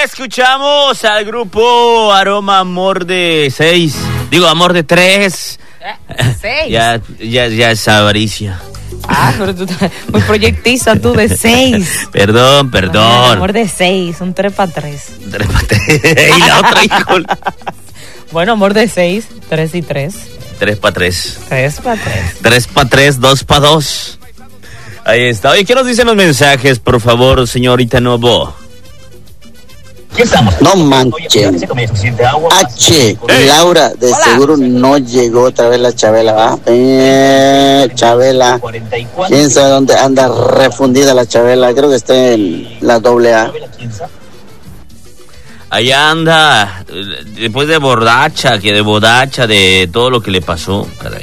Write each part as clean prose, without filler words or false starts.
escuchamos al grupo Aroma Amor de 6. Digo, Amor de 3. 6. Ya es avaricia. Pero tú estás muy proyectista, tú, de 6. Perdón. Amor de 6, un 3 para 3. 3 para 3. Y la otra, hijo. Bueno, amor de 6, 3 y 3. 3 para 3. 3 para 3. 3 para 3, 2 para 2. Ahí está. Oye, ¿qué nos dicen los mensajes, por favor, señorita Novo? No manches. H, Laura, de Hola. seguro no llegó otra vez la Chabela, ¿va? Chabela. ¿Quién sabe dónde anda refundida la Chabela? Creo que está en la AA. Allá anda, después de borracha, de todo lo que le pasó, caray.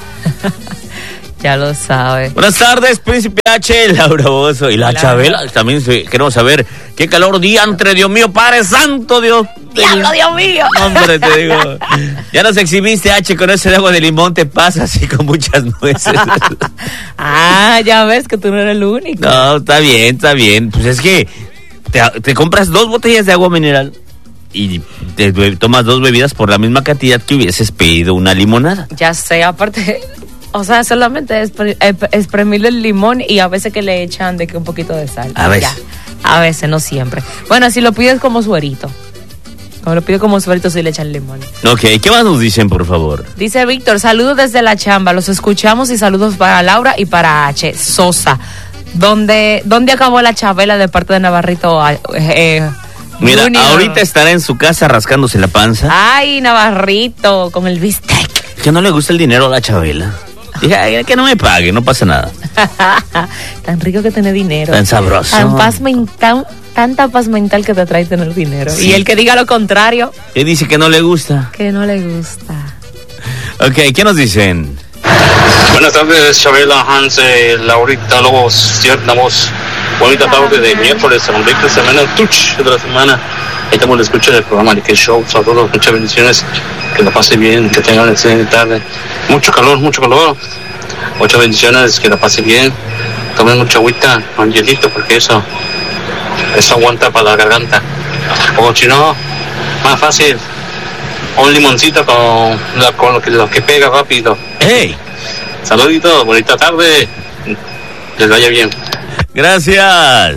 Ya lo sabes. Buenas tardes, Príncipe H, Laura Bozo y la Hola. Chabela. También queremos saber qué calor diantre, Dios mío, Padre Santo, Dios. ¡Diablo, Dios mío! Hombre, te digo. Ya nos exhibiste, H, con ese de agua de limón, te pasa así con muchas nueces. Ya ves que tú no eres el único. No, está bien. Pues es que te compras 2 botellas de agua mineral y te tomas 2 bebidas por la misma cantidad que hubieses pedido una limonada. Ya sé, aparte, o sea, solamente exprimirle el limón y a veces que le echan de que un poquito de sal. A veces. Ya. A veces, no siempre. Bueno, si lo pides como suerito. Como lo pides como suerito, sí le echan limón. Ok, ¿qué más nos dicen, por favor? Dice Víctor, saludos desde la chamba, los escuchamos y saludos para Laura y para H. Sosa. ¿Dónde acabó la Chabela de parte de Navarrito? Mira, Junior? ahorita estará en su casa rascándose la panza. Ay, Navarrito, con el bistec. Que no le gusta el dinero a la Chabela. Dije, "Ay, que no me pague, no pasa nada." Tan rico que tener dinero. Tan sabroso. Tanta paz mental que te trae tener dinero. Sí. Y el que diga lo contrario, ¿Qué dice que no le gusta? que no le gusta. Ok, ¿qué nos dicen? Buenas tardes, Chabela, Hans, Laurita, Lobos, cierta voz. Bonita tarde de miércoles, Enrique, semana touch de la semana. Ahí estamos la escucha del programa de Que Show. Saludos, muchas bendiciones. Que la pase bien, que tengan una excelente tarde. Mucho calor. Muchas bendiciones, que la pase bien. Tomen mucha agüita, con hielito, porque eso aguanta para la garganta. O si no, más fácil, un limoncito con lo que pega rápido. ¡Hey! Saluditos, bonita tarde. Les vaya bien. Gracias.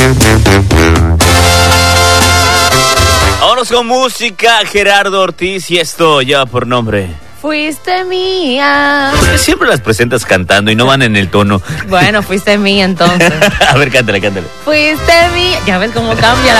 Vámonos con música, Gerardo Ortiz, y esto lleva por nombre. Fuiste mía. Porque siempre las presentas cantando y no van en el tono. Bueno, fuiste mía entonces. A ver, cántale. Fuiste mía. Ya ves cómo cambia